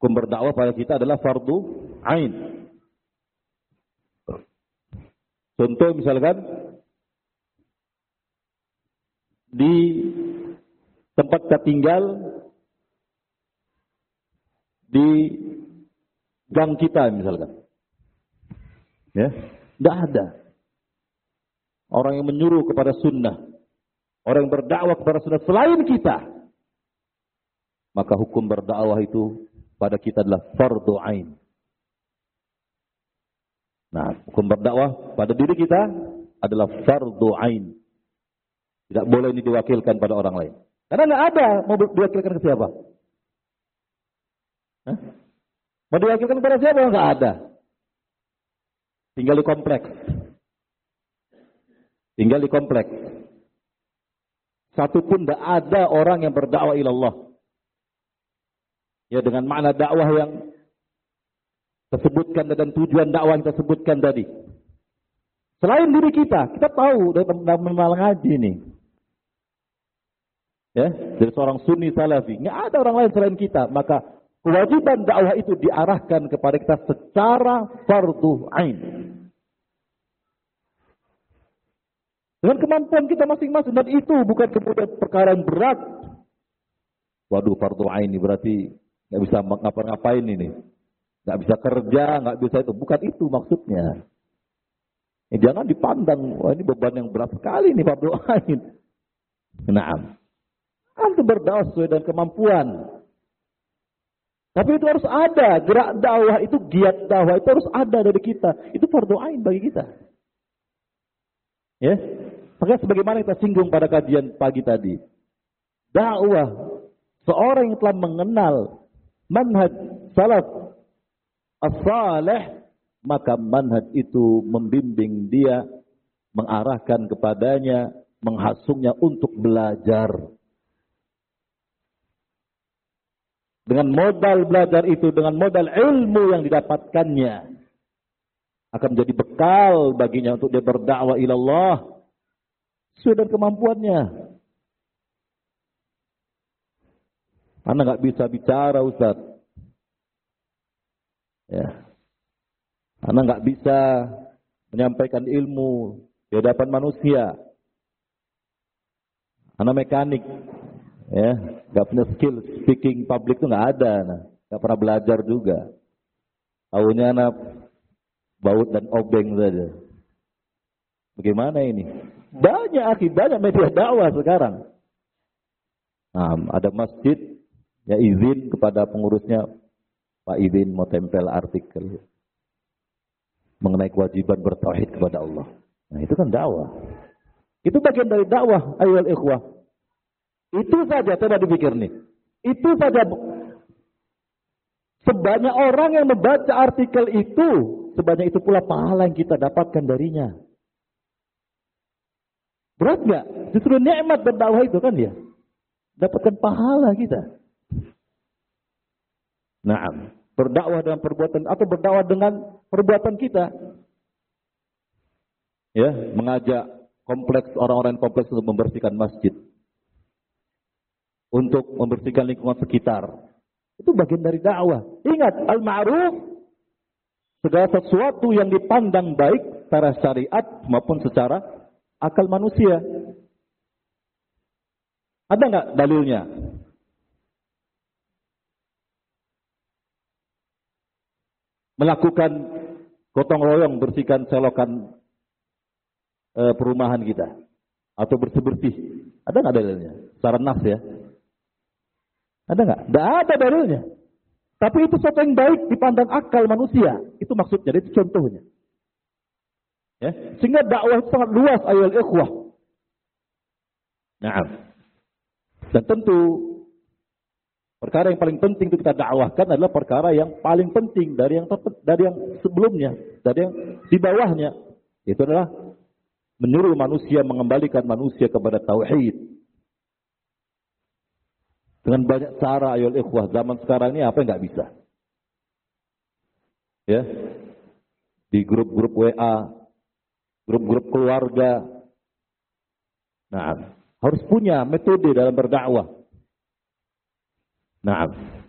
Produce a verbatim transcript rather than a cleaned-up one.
hukum berdakwah pada kita adalah fardu ain. Contoh misalkan di tempat kita tinggal, di gang kita misalkan, ya, tidak ada orang yang menyuruh kepada sunnah, orang yang berdakwah kepada sunnah selain kita, maka hukum berdakwah itu pada kita adalah fardu ain. Nah, hukum berdakwah pada diri kita adalah fardu ain. Tidak boleh ini diwakilkan pada orang lain. Karena tidak ada mau diwakilkan ke siapa? Hah? Mau diwakilkan kepada siapa? Enggak ada. Tinggal di kompleks. Tinggal di kompleks. Satu pun tidak ada orang yang berdakwah ilallah. Ya, dengan makna dakwah yang tersebutkan dan tujuan dakwah yang kita sebutkan tadi. Selain diri kita, kita tahu dari mengenal ngaji ini. Ya, dari seorang sunni salafi, nggak ada orang lain selain kita, maka kewajiban dakwah itu diarahkan kepada kita secara fardu ain. Dengan kemampuan kita masing-masing, dan itu bukan kemudian perkara yang berat. Waduh, fardu ain ini berarti nggak bisa ngapa-ngapain ini, nggak bisa kerja, nggak bisa itu. Bukan itu maksudnya. Ya, jangan dipandang, wah ini beban yang berat sekali nih fardu ain. Naam. Antum berdakwah sesuai dengan kemampuan. Tapi itu harus ada, gerak dakwah itu, giat dakwah itu harus ada dari kita. Itu fardu ain bagi kita. Ya. Maka sebagaimana kita singgung pada kajian pagi tadi, dakwah seorang yang telah mengenal manhaj salaf as-salih, maka manhaj itu membimbing dia, mengarahkan kepadanya, menghasungnya untuk belajar. Dengan modal belajar itu, dengan modal ilmu yang didapatkannya, akan menjadi bekal baginya untuk dia berdakwah ilallah sesuai dengan kemampuannya. Anda nggak bisa bicara, Ustaz. Ya. Anda nggak bisa menyampaikan ilmu di hadapan manusia. Anda mekanik. Ya, nggak punya skill speaking public itu nggak ada, nah. Nggak pernah belajar juga. Tahunya anak baut dan obeng saja. Bagaimana ini? Banyak akhi, banyak media dakwah sekarang. Nah, ada masjid, ya izin kepada pengurusnya, Pak izin mau tempel artikel mengenai kewajiban bertauhid kepada Allah. Nah, itu kan dakwah. Itu bagian dari dakwah, ayyuhal ikhwah. Itu saja, coba dipikir nih. Itu saja. Sebanyak orang yang membaca artikel itu, sebanyak itu pula pahala yang kita dapatkan darinya. Berat gak? Justru nikmat berdakwah itu kan ya. Dapatkan pahala kita. Naam. Berdakwah dengan perbuatan, atau berdakwah dengan perbuatan kita. Ya, mengajak kompleks, orang-orang kompleks untuk membersihkan masjid. Untuk membersihkan lingkungan sekitar. Itu bagian dari dakwah. Ingat, al-ma'ruf, segala sesuatu yang dipandang baik secara syariat maupun secara akal manusia. Ada nggak dalilnya? Melakukan gotong royong bersihkan selokan e, perumahan kita. Atau bersih-bersih. Ada nggak dalilnya? Secara nas ya. Ada nggak? Tidak ada dalilnya. Tapi itu sesuatu yang baik dipandang akal manusia. Itu maksudnya, itu contohnya. Ya, sehingga dakwah itu sangat luas, ayyuhal ikhwah. Nah, dan tentu perkara yang paling penting untuk kita dakwahkan adalah perkara yang paling penting dari yang dari yang sebelumnya, dari yang di bawahnya. Itu adalah menyuruh manusia, mengembalikan manusia kepada tauhid. Dengan banyak cara, ayyuhal ikhwah, zaman sekarang ini apa yang nggak bisa? Ya, di grup-grup W A, grup-grup keluarga. Nah, harus punya metode dalam berdakwah. Nah,